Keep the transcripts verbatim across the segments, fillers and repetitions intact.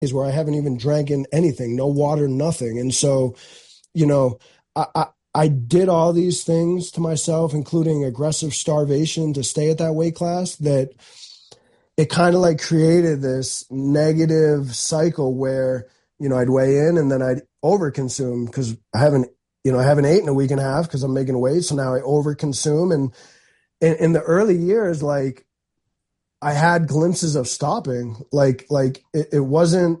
where I haven't even drank in anything, no water, nothing. And so, you know, I, I, I did all these things to myself, including aggressive starvation to stay at that weight class, that it kind of like created this negative cycle where, you know, I'd weigh in and then I'd overconsume because I haven't, you know, I haven't eaten in a week and a half because I'm making weight. So now I overconsume. And in, in the early years, like I had glimpses of stopping, like, like it, it wasn't,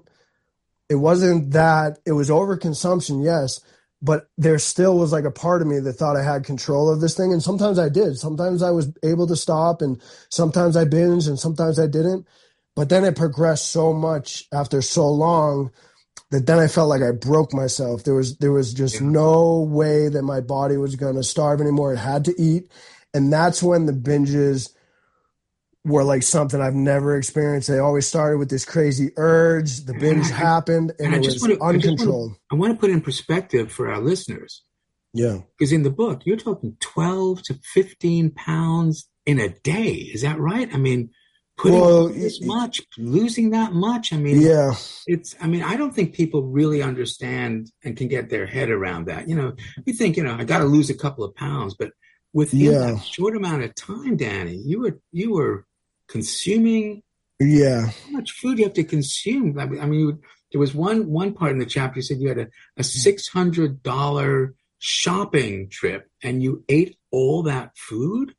it wasn't that it was overconsumption. Yes. But there still was like a part of me that thought I had control of this thing. And sometimes I did. Sometimes I was able to stop and sometimes I binged and sometimes I didn't. But then it progressed so much after so long that then I felt like I broke myself. There was there was just Yeah. no way that my body was going to starve anymore. It had to eat. And that's when the binges were like something I've never experienced. They always started with this crazy urge. The binge And I- happened and, And I it just was want to, I just want uncontrolled. to, I want to put in perspective for our listeners, Yeah. because in the book you're talking twelve to fifteen pounds in a day. Is that right? I mean, putting Well, on this y- much, losing that much. I mean, Yeah. it's. I mean, I don't think people really understand and can get their head around that. You know, we think, you know, I got to lose a couple of pounds, but within Yeah. that short amount of time, Danny, you were you were consuming Yeah. how much food you have to consume. I mean, I mean, you, there was one one part in the chapter you said you had a, a six hundred dollar shopping trip and you ate all that food.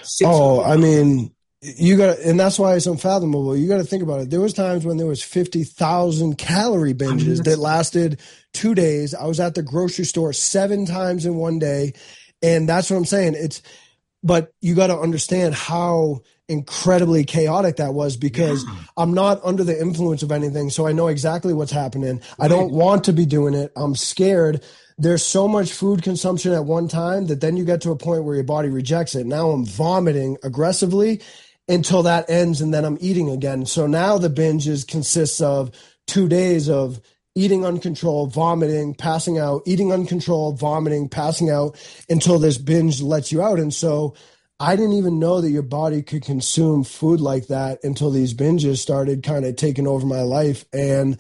Oh, I six hundred dollars. mean, you got, and that's why it's unfathomable. You got to think about it. There was times when there was fifty thousand calorie I mean, binges that's- that lasted two days. I was at the grocery store seven times in one day. And that's what I'm saying. It's, but you got to understand how incredibly chaotic that was because Yeah. I'm not under the influence of anything. So I know exactly what's happening. I don't want to be doing it. I'm scared. There's so much food consumption at one time that then you get to a point where your body rejects it. Now I'm vomiting aggressively until that ends and then I'm eating again. So now the binge is consists of two days of eating uncontrolled, vomiting, passing out, eating uncontrolled, vomiting, passing out until this binge lets you out. And so I didn't even know that your body could consume food like that until these binges started kind of taking over my life. And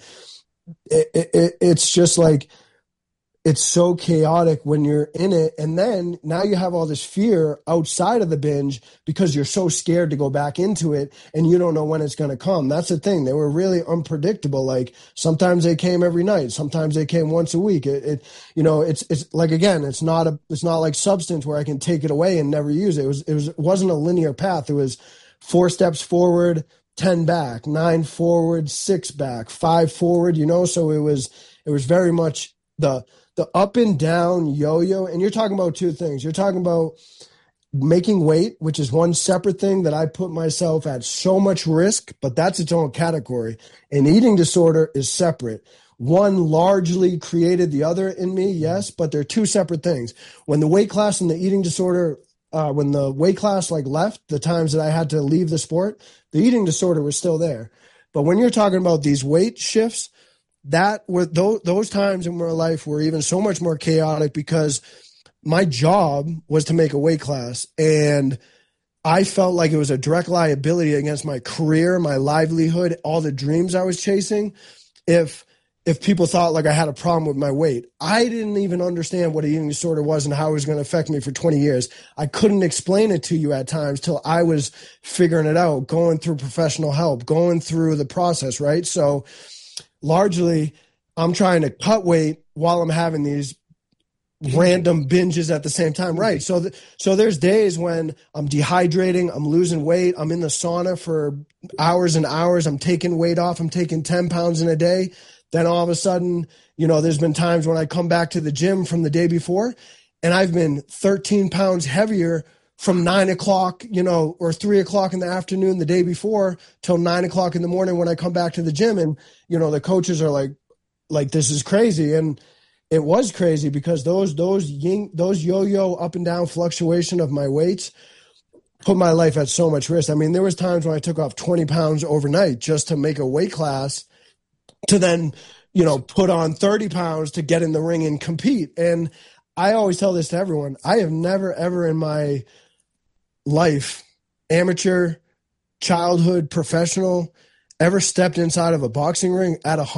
it, it, it's just like, it's so chaotic when you're in it. And then now you have all this fear outside of the binge because you're so scared to go back into it and you don't know when it's going to come. That's the thing. They were really unpredictable. Like sometimes they came every night. Sometimes they came once a week. It, it you know, it's, it's like, again, it's not a, it's not like substance where I can take it away and never use it. It was, it was, it wasn't a linear path. It was four steps forward, ten back, nine forward, six back, five forward, you know? So it was, it was very much the, the up and down yo-yo. And you're talking about two things. You're talking about making weight, which is one separate thing that I put myself at so much risk, but that's its own category. And eating disorder is separate. One largely created the other in me, yes, but they're two separate things. When the weight class and the eating disorder, uh, when the weight class like left, the times that I had to leave the sport, the eating disorder was still there. But when you're talking about these weight shifts, that were those, those times in my life were even so much more chaotic because my job was to make a weight class and I felt like it was a direct liability against my career, my livelihood, all the dreams I was chasing. If, if people thought like I had a problem with my weight, I didn't even understand what an eating disorder was and how it was going to affect me for twenty years. I couldn't explain it to you at times till I was figuring it out, going through professional help, going through the process. Right. So largely, I'm trying to cut weight while I'm having these random binges at the same time. Right. So, th- so there's days when I'm dehydrating, I'm losing weight, I'm in the sauna for hours and hours, I'm taking weight off, I'm taking ten pounds in a day. Then all of a sudden, you know, there's been times when I come back to the gym from the day before and I've been thirteen pounds heavier from nine o'clock, you know, or three o'clock in the afternoon the day before till nine o'clock in the morning when I come back to the gym. And, you know, the coaches are like, like, this is crazy. And it was crazy because those, those yin, those yo-yo up and down fluctuation of my weights put my life at so much risk. I mean, there was times when I took off twenty pounds overnight just to make a weight class to then, you know, put on thirty pounds to get in the ring and compete. And I always tell this to everyone. I have never, ever in my life, amateur, childhood, professional, ever stepped inside of a boxing ring at a